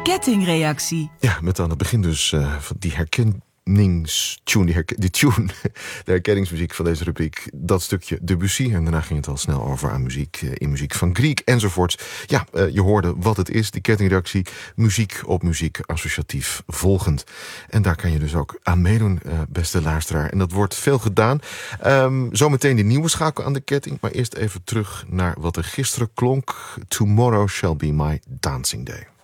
kettingreactie. Ja, met aan het begin dus van die herkenningstune, de herkenningsmuziek van deze rubriek. Dat stukje Debussy. En daarna ging het al snel over aan muziek, in muziek van Grieg enzovoorts. Ja, je hoorde wat het is, die kettingreactie. Muziek op muziek, associatief volgend. En daar kan je dus ook aan meedoen, beste luisteraar. En dat wordt veel gedaan. Zometeen die nieuwe schakel aan de ketting. Maar eerst even terug naar wat er gisteren klonk. Tomorrow shall be my dancing day.